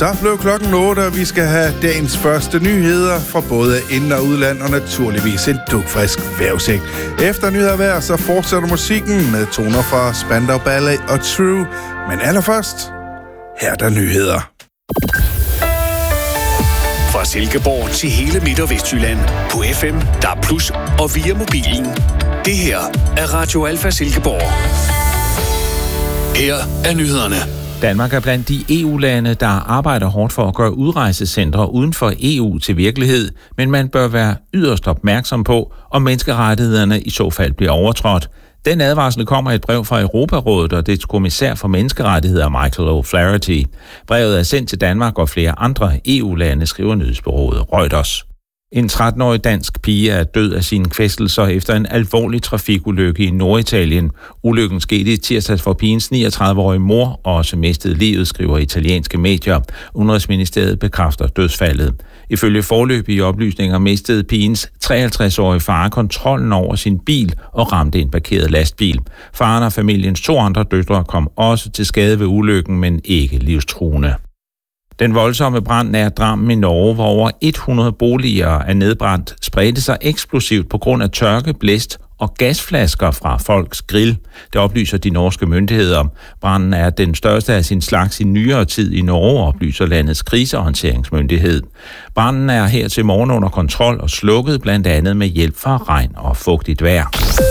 Så blev klokken 8, og vi skal have dagens første nyheder fra både ind- og udland, og naturligvis en dugfrisk vejrudsigt. Efter nyheder vejr, så fortsætter musikken med toner fra Spandau Ballet og True. Men allerførst, her er der nyheder. Fra Silkeborg til hele Midt- og Vestjylland på FM, DAB+, og via mobilen. Det her er Radio Alfa Silkeborg. Her er nyhederne. Danmark er blandt de EU-lande, der arbejder hårdt for at gøre udrejsecentre uden for EU til virkelighed, men man bør være yderst opmærksom på, om menneskerettighederne i så fald bliver overtrådt. Den advarsel kommer i et brev fra Europarådet og dets kommissær for menneskerettigheder, Michael O'Flaherty. Brevet er sendt til Danmark og flere andre EU-lande, skriver nyhedsbureauet Reuters. En 13-årig dansk pige er død af sine kvæstelser efter en alvorlig trafikulykke i Norditalien. Ulykken skete i tirsdags, for pigens 39-årige mor også mistede livet, skriver italienske medier. Udenrigsministeriet bekræfter dødsfaldet. Ifølge foreløbige oplysninger mistede pigens 53-årige far kontrollen over sin bil og ramte en parkeret lastbil. Faren og familiens 2 andre døtre kom også til skade ved ulykken, men ikke livstruende. Den voldsomme brand nær Drammen i Norge, hvor over 100 boliger er nedbrændt, spredte sig eksplosivt på grund af tørke, blæst og gasflasker fra folks grill. Det oplyser de norske myndigheder. Branden er den største af sin slags i nyere tid i Norge, oplyser landets krisehåndteringsmyndighed. Branden er her til morgen under kontrol og slukket blandt andet med hjælp fra regn og fugtigt vejr.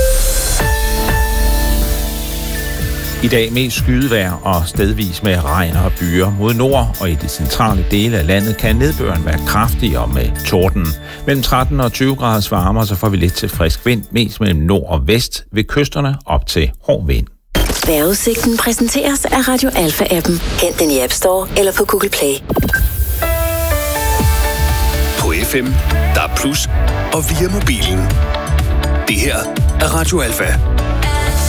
I dag mest skydevejr og stedvis med regn og byer. Mod nord og i de centrale dele af landet kan nedbøren være kraftigere med torden. Mellem 13 og 20 graders varmere, så får vi lidt til frisk vind, mest mellem nord og vest, ved kysterne op til hård vind. Vejrudsigten præsenteres af Radio Alfa-appen. Hent den i App Store eller på Google Play. På FM, DAB+, og via mobilen. Det her er Radio Alfa.